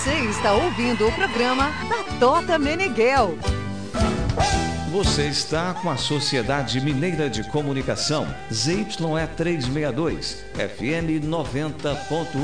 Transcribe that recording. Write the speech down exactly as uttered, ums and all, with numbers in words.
Você está ouvindo o programa da Tota Meneghel. Você está com a Sociedade Mineira de Comunicação, Z Y E trezentos e sessenta e dois, F M noventa ponto um.